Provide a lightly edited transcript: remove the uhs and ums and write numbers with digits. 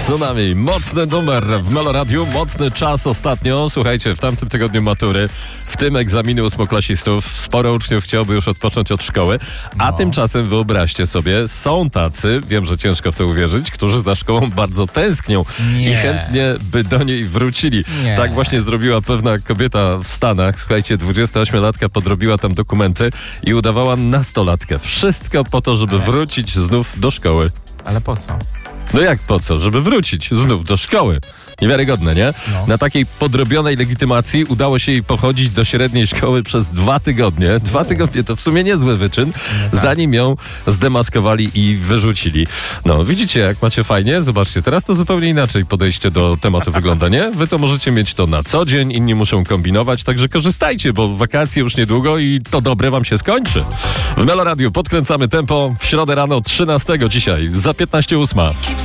Tsunami, mocny numer w Meloradiu, mocny czas ostatnio. Słuchajcie, w tamtym tygodniu matury, w tym egzaminy ósmoklasistów, sporo uczniów chciałoby już odpocząć od szkoły, a tymczasem wyobraźcie sobie, są tacy, wiem, że ciężko w to uwierzyć, którzy za szkołą bardzo tęsknią i chętnie by do niej wrócili. Tak właśnie zrobiła pewna kobieta w Stanach. Słuchajcie, 28-latka podrobiła tam dokumenty i udawała nastolatkę. Wszystko po to, żeby wrócić znów do szkoły. Ale po co? No jak po co? Żeby wrócić znów do szkoły. Niewiarygodne, nie? No. Na takiej podrobionej legitymacji udało się jej pochodzić do średniej szkoły przez 2 tygodnie. 2 tygodnie to w sumie niezły wyczyn, zanim ją zdemaskowali i wyrzucili. No, widzicie, jak macie fajnie? Zobaczcie, teraz to zupełnie inaczej podejście do tematu wygląda, nie? Wy to możecie mieć to na co dzień, inni muszą kombinować, także korzystajcie, bo wakacje już niedługo i to dobre wam się skończy. W Meloradiu podkręcamy tempo w środę rano 13 dzisiaj, za 15:08.